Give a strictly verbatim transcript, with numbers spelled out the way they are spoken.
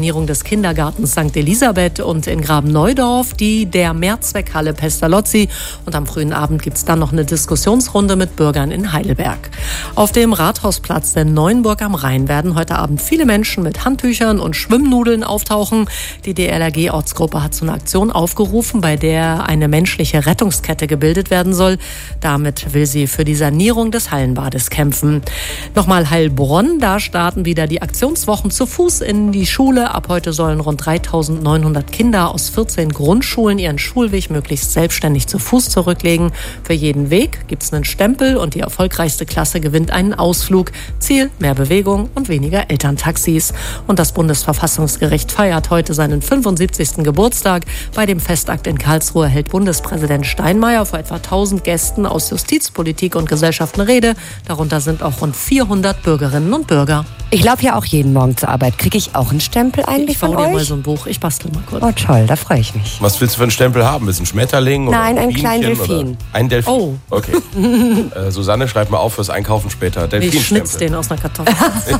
Sanierung des Kindergartens Sankt Elisabeth und in Graben-Neudorf die der Mehrzweckhalle Pestalozzi. Und am frühen Abend gibt es dann noch eine Diskussionsrunde mit Bürgern in Heidelberg. Auf dem Rathausplatz der Neuenburg am Rhein werden heute Abend viele Menschen mit Handtüchern und Schwimmnudeln auftauchen. Die D L R G-Ortsgruppe hat zu einer Aktion aufgerufen, bei der eine menschliche Rettungskette gebildet werden soll. Damit will sie für die Sanierung des Hallenbades kämpfen. Nochmal Heilbronn, da starten wieder die Aktionswochen zu Fuß in die Schule. Ab heute sollen rund dreitausendneunhundert Kinder aus vierzehn Grundschulen ihren Schulweg möglichst selbstständig zu Fuß zurücklegen. Für jeden Weg gibt es einen Stempel und die erfolgreichste Klasse gewinnt einen Ausflug. Ziel: mehr Bewegung und weniger Elterntaxis. Und das Bundesverfassungsgericht feiert heute seinen fünfundsiebzigsten Geburtstag. Bei dem Festakt in Karlsruhe hält Bundespräsident Steinmeier vor etwa tausend Gästen aus Justiz, Politik und Gesellschaft eine Rede. Darunter sind auch rund vierhundert Bürgerinnen und Bürger. Ich laufe ja auch jeden Morgen zur Arbeit. Kriege ich auch einen Stempel eigentlich Ich baue von dir euch? mal so ein Buch. Ich bastel mal kurz. Oh toll, da freue ich mich. Was willst du für einen Stempel haben? Ist ein Schmetterling? Oder Nein, ein einen kleinen Bienchen Delfin. Oder? Ein Delfin? Oh. Okay. äh, Susanne, schreib mal auf fürs Einkaufen später. Ich Delfinstempel. schnitz den aus einer Kartoffel.